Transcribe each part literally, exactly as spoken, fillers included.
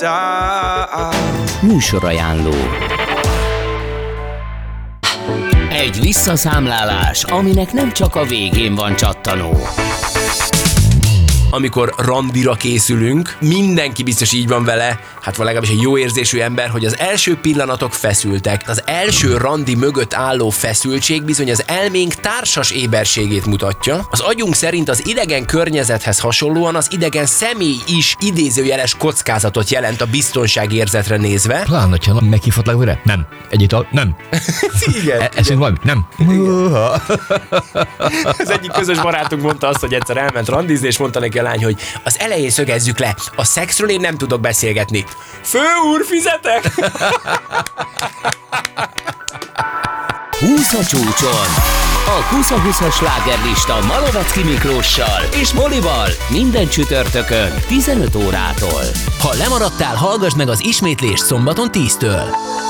Műsorajánló. Egy visszaszámlálás, aminek nem csak a végén van csattanó. Amikor randira készülünk, mindenki biztos így van vele, hát van legalábbis egy jó érzésű ember, hogy az első pillanatok feszültek. Az első randi mögött álló feszültség bizony az elménk társas éberségét mutatja. Az agyunk szerint az idegen környezethez hasonlóan az idegen személy is idézőjeles kockázatot jelent a biztonságérzetre nézve. Pláne, ha meghívhatlak vele? Nem. Egyáltalán nem. Igen. E- Eszünk valami? Nem. Az egyik közös barátunk mondta azt, hogy egyszer elment randizni, és mondta neki a lány, hogy az elején szögezzük le, a szexről én nem tudok beszélgetni. Főúr, fizetek! húsz a csúcson. A húsz húszas slágerlista Malovecki Miklóssal és Molival minden csütörtökön tizenöt órától. Ha lemaradtál, hallgass meg az ismétlést szombaton tíztől.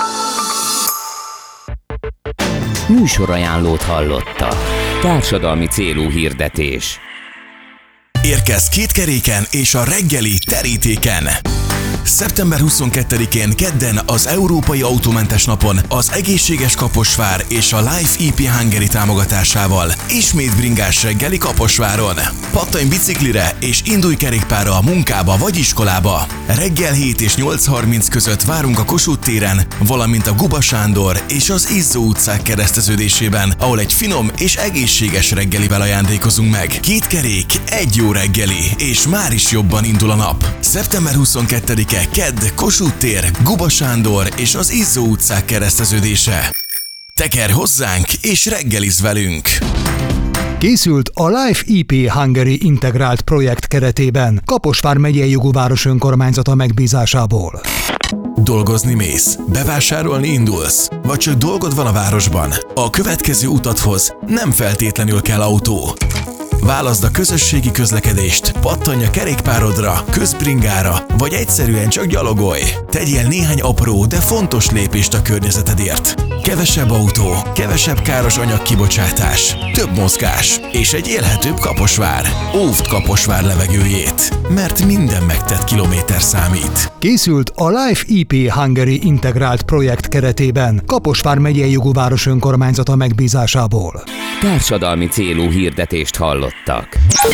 Műsorajánlót hallotta. Társadalmi célú hirdetés. Érkezz kétkeréken és a reggeli terítéken. szeptember huszonkettedikén kedden az Európai Autómentes Napon az Egészséges Kaposvár és a Life í pé Hungary támogatásával ismét bringás reggeli Kaposváron. Pattanj biciklire és indulj kerékpárra a munkába vagy iskolába. Reggel hét és nyolc harminc között várunk a Kossuth téren, valamint a Guba Sándor és az Izzó utcák kereszteződésében, ahol egy finom és egészséges reggelivel ajándékozunk meg. Két kerék, egy jó reggeli, és már is jobban indul a nap. szeptember huszonkettedike kedd, Kossuth tér, Guba Sándor és az Izzó utcák kereszteződése. Tekerj hozzánk és reggeliz velünk! Készült a Life í pé Hungary integrált projekt keretében, Kaposvár megyei jogú város önkormányzata megbízásából. Dolgozni mész, bevásárolni indulsz, vagy csak dolgod van a városban? A következő utathoz nem feltétlenül kell autó. Válaszd a közösségi közlekedést, pattanj a kerékpárodra, közbringára, vagy egyszerűen csak gyalogolj. Tegyél néhány apró, de fontos lépést a környezetedért. Kevesebb autó, kevesebb káros anyagkibocsátás, több mozgás és egy élhetőbb Kaposvár. Óvd Kaposvár levegőjét, mert minden megtett kilométer számít. Készült a Life í pé Hungary integrált projekt keretében, Kaposvár megyei jogú város önkormányzata megbízásából. Társadalmi célú hirdetést hallottak.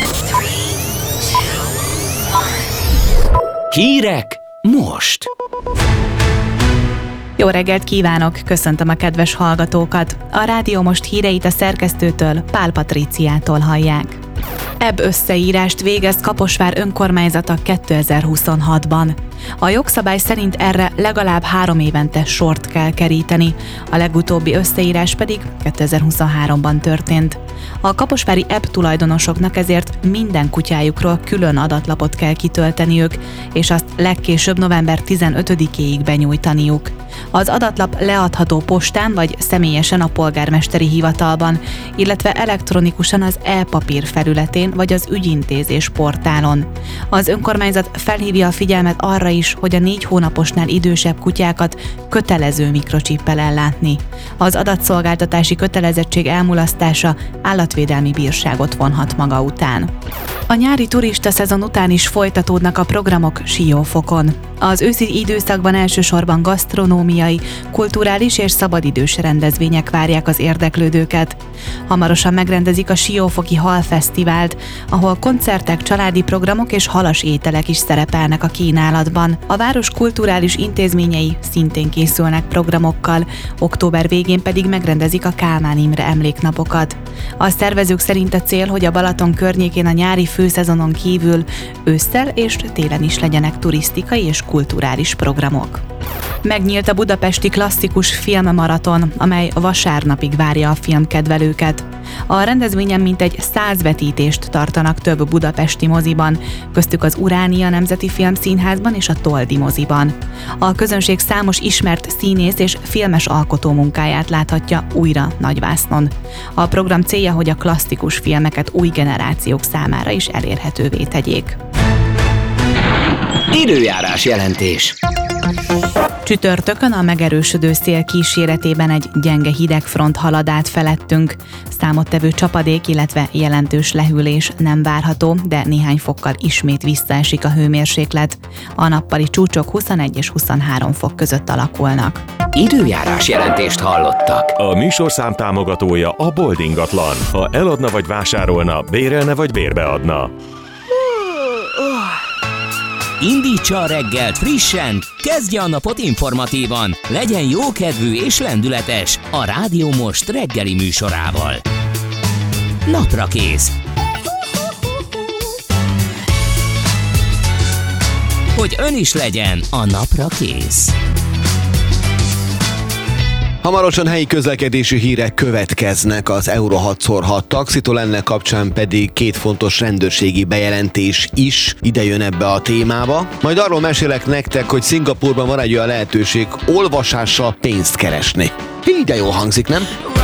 Hírek most! Jó reggelt kívánok, köszöntöm a kedves hallgatókat. A Rádió Most híreit a szerkesztőtől, Pál Patriciától hallják. Ebb összeírást végez Kaposvár önkormányzata kétezer-huszonhatban. A jogszabály szerint erre legalább három évente sort kell keríteni, a legutóbbi összeírás pedig kétezer-huszonháromban történt. A kaposvári ebb tulajdonosoknak ezért minden kutyájukról külön adatlapot kell kitölteniük, és azt legkésőbb november tizenötödikéig benyújtaniuk. Az adatlap leadható postán vagy személyesen a polgármesteri hivatalban, illetve elektronikusan az e-papír felületén vagy az ügyintézés portálon. Az önkormányzat felhívja a figyelmet arra is, hogy a négy hónaposnál idősebb kutyákat kötelező mikrocsippel ellátni. Az adatszolgáltatási kötelezettség elmulasztása állatvédelmi bírságot vonhat maga után. A nyári turista szezon után is folytatódnak a programok Siófokon. Az őszi időszakban elsősorban gasztronómiai, kulturális és szabadidős rendezvények várják az érdeklődőket. Hamarosan megrendezik a Siófoki Halfesztivált, ahol koncertek, családi programok és halas ételek is szerepelnek a kínálatban. A város kulturális intézményei szintén készülnek programokkal, október végén pedig megrendezik a Kálmán Imre emléknapokat. A szervezők szerint a cél, hogy a Balaton környékén a nyári főszezonon kívül ősszel és télen is legyenek turisztikai és kulturális programok. Megnyílt a budapesti klasszikus filmmaraton, amely vasárnapig várja a filmkedvelőket. A rendezvényen mintegy száz vetítést tartanak több budapesti moziban, köztük az Uránia Nemzeti Filmszínházban és a Toldi moziban. A közönség számos ismert színész és filmes alkotó munkáját láthatja újra nagyvásznon. A program célja, hogy a klasszikus filmeket új generációk számára is elérhetővé tegyék. Időjárás jelentés. Csütörtökön a megerősödő szél kíséretében egy gyenge hidegfront halad át felettünk. Számottevő csapadék, illetve jelentős lehűlés nem várható, de néhány fokkal ismét visszaesik a hőmérséklet. A nappali csúcsok huszonegy és huszonhárom fok között alakulnak. Időjárás jelentést hallottak. A műsorszám támogatója a Bold ingatlan. Ha eladna vagy vásárolna, bérelne vagy bérbeadna. Indítsa a reggelt frissen, kezdje a napot informatívan, legyen jókedvű és lendületes a Rádió Most reggeli műsorával. Naprakész. Hogy ön is legyen a napra kész. Hamarosan helyi közlekedési hírek következnek az Euro hat szor hat taxitól, ennek kapcsán pedig két fontos rendőrségi bejelentés is ide jön ebbe a témába. Majd arról mesélek nektek, hogy Szingapúrban van egy olyan lehetőség olvasással pénzt keresni. Így de jól hangzik, nem?